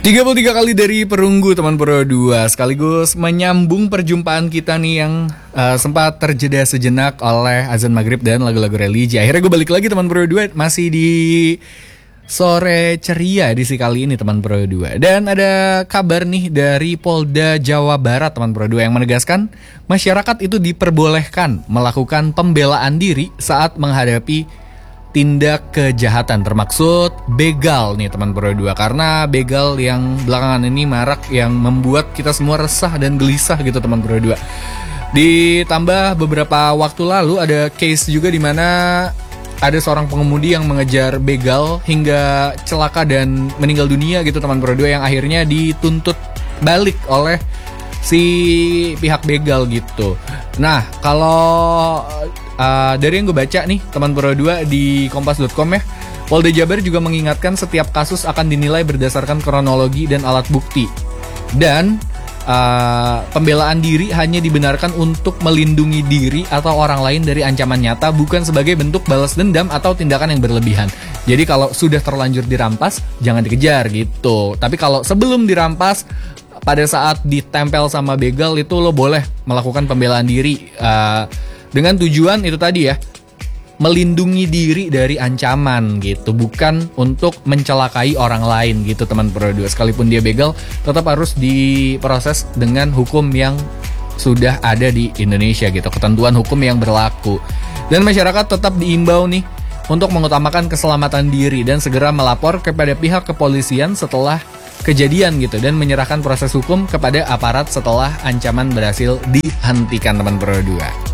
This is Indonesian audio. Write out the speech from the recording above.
33 kali dari Perunggu teman Pro 2, sekaligus menyambung perjumpaan kita nih yang sempat terjeda sejenak oleh azan maghrib dan lagu-lagu religi. Akhirnya gue balik lagi teman Pro 2, masih di sore ceria edisi kali ini teman Pro 2. Dan ada kabar nih dari Polda Jawa Barat teman Pro 2 yang menegaskan masyarakat itu diperbolehkan melakukan pembelaan diri saat menghadapi tindak kejahatan, termaksud begal nih teman Pro 2. Karena begal yang belakangan ini marak, yang membuat kita semua resah dan gelisah gitu teman Pro 2. Ditambah beberapa waktu lalu ada case juga di mana ada seorang pengemudi yang mengejar begal hingga celaka dan meninggal dunia gitu teman Pro 2, yang akhirnya dituntut balik oleh si pihak begal gitu. Nah, kalau dari yang gue baca nih teman Pro 2 di kompas.com ya, Polda Jabar juga mengingatkan setiap kasus akan dinilai berdasarkan kronologi dan alat bukti. Dan pembelaan diri hanya dibenarkan untuk melindungi diri atau orang lain dari ancaman nyata, bukan sebagai bentuk balas dendam atau tindakan yang berlebihan. Jadi kalau sudah terlanjur dirampas, jangan dikejar gitu. Tapi kalau sebelum dirampas, pada saat ditempel sama begal itu lo boleh melakukan pembelaan diri dengan tujuan itu tadi ya, melindungi diri dari ancaman gitu, bukan untuk mencelakai orang lain gitu teman Pro 2. Sekalipun dia begal, tetap harus diproses dengan hukum yang sudah ada di Indonesia gitu, ketentuan hukum yang berlaku. Dan masyarakat tetap diimbau nih untuk mengutamakan keselamatan diri dan segera melapor kepada pihak kepolisian setelah kejadian gitu, dan menyerahkan proses hukum kepada aparat setelah ancaman berhasil dihentikan teman Pro 2.